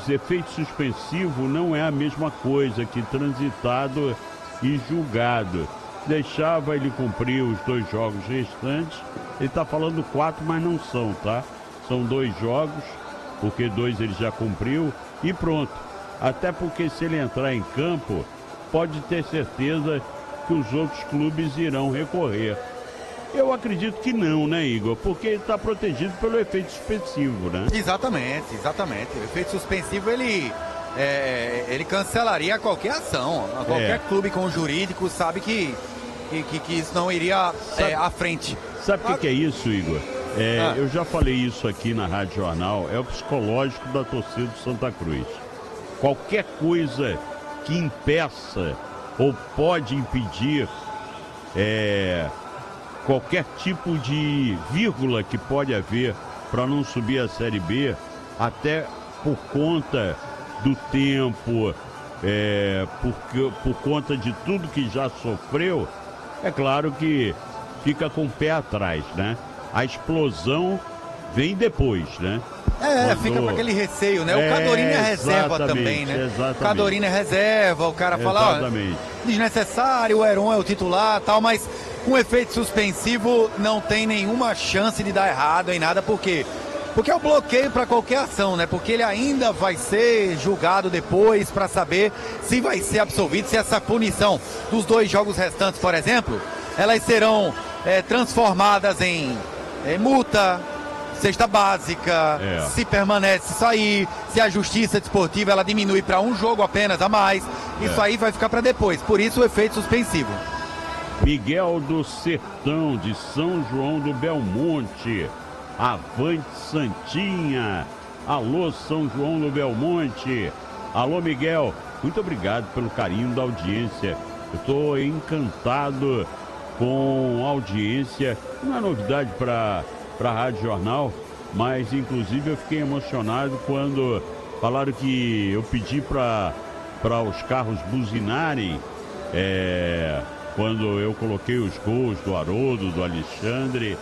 Mas efeito suspensivo não é a mesma coisa que transitado e julgado. Deixava ele cumprir os 2 jogos restantes. Ele está falando 4, mas não são, tá? São 2 jogos, porque 2 ele já cumpriu e pronto. Até porque se ele entrar em campo, pode ter certeza que os outros clubes irão recorrer. Eu acredito que não, né, Igor? Porque ele está protegido pelo efeito suspensivo, né? Exatamente. O efeito suspensivo, ele cancelaria qualquer ação. Qualquer clube com jurídico sabe que isso não iria à frente. Sabe o que é isso, Igor? Eu já falei isso aqui na Rádio Jornal, é o psicológico da torcida do Santa Cruz. Qualquer coisa que impeça ou pode impedir qualquer tipo de vírgula que pode haver para não subir a Série B, até por conta do tempo, por conta de tudo que já sofreu, é claro que fica com o pé atrás, né? A explosão vem depois, né? Fica com aquele receio, né? O Cadorino é reserva também, né? Exatamente. O Cadorino é reserva, o cara fala, desnecessário, o Heron é o titular, tal, mas com efeito suspensivo não tem nenhuma chance de dar errado em nada, por quê? Porque é o bloqueio para qualquer ação, né? Porque ele ainda vai ser julgado depois para saber se vai ser absolvido, se essa punição dos 2 jogos restantes, por exemplo, elas serão transformadas em multa, cesta básica, se permanece sair, se a justiça desportiva ela diminui para 1 jogo apenas a mais, isso aí vai ficar para depois, por isso o efeito suspensivo. Miguel do Sertão, de São João do Belmonte, avante Santinha, alô São João do Belmonte, alô Miguel, muito obrigado pelo carinho da audiência, eu estou encantado com a audiência, não é novidade para a Rádio Jornal, mas inclusive eu fiquei emocionado quando falaram que eu pedi para os carros buzinarem, quando eu coloquei os gols do Haroldo, do Alexandre,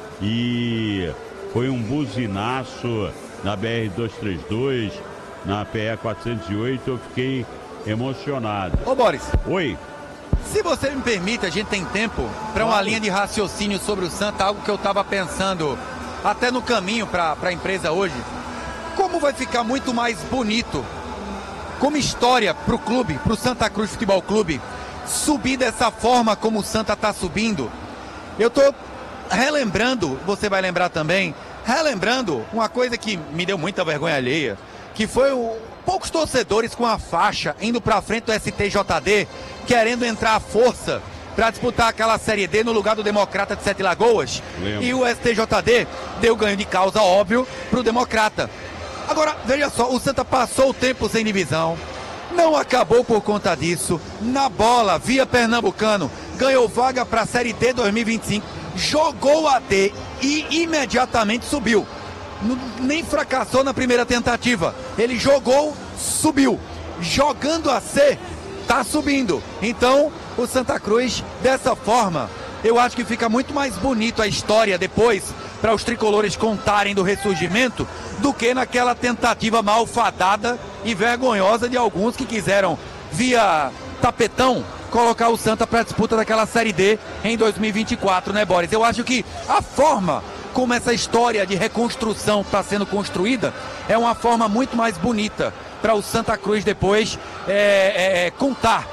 e foi um buzinaço na BR-232, na PE 408, eu fiquei emocionado. Ô Boris. Oi. Se você me permite, a gente tem tempo para uma linha de raciocínio sobre o Santa, algo que eu estava pensando até no caminho para a empresa hoje. Como vai ficar muito mais bonito, como história para o clube, para o Santa Cruz Futebol Clube, subir dessa forma como o Santa está subindo. Eu estou relembrando, você vai lembrar também, uma coisa que me deu muita vergonha alheia, que foi poucos torcedores com a faixa indo para frente do STJD, querendo entrar à força para disputar aquela Série D no lugar do Democrata de Sete Lagoas. E o STJD deu ganho de causa, óbvio, para o Democrata. Agora, veja só, o Santa passou o tempo sem divisão, não acabou por conta disso, na bola, via Pernambucano, ganhou vaga para a Série D 2025, jogou a D e imediatamente subiu. Nem fracassou na primeira tentativa, ele jogou, subiu. Jogando a C, tá subindo. Então, o Santa Cruz, dessa forma, eu acho que fica muito mais bonito a história depois, para os tricolores contarem do ressurgimento, do que naquela tentativa malfadada e vergonhosa de alguns que quiseram, via tapetão, colocar o Santa para a disputa daquela Série D em 2024, né, Boris? Eu acho que a forma como essa história de reconstrução está sendo construída é uma forma muito mais bonita para o Santa Cruz depois contar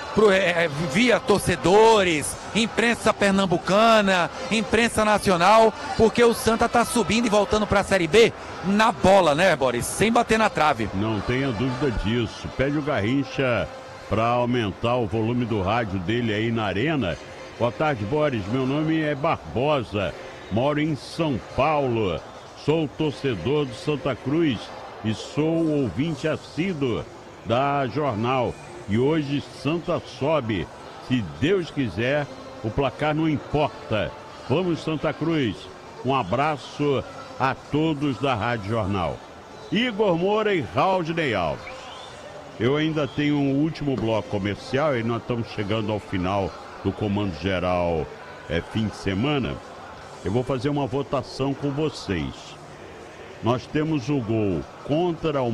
via torcedores, imprensa pernambucana, imprensa nacional, porque o Santa está subindo e voltando para a Série B na bola, né, Boris? Sem bater na trave. Não tenha dúvida disso. Pede o Garrincha para aumentar o volume do rádio dele aí na arena. Boa tarde, Boris. Meu nome é Barbosa. Moro em São Paulo. Sou torcedor do Santa Cruz e sou ouvinte assíduo da Jornal. E hoje Santa sobe. Se Deus quiser, o placar não importa. Vamos, Santa Cruz. Um abraço a todos da Rádio Jornal. Igor Moura e Raudney Alves. Eu ainda tenho um último bloco comercial e nós estamos chegando ao final do Comando Geral fim de semana. Eu vou fazer uma votação com vocês. Nós temos o gol contra o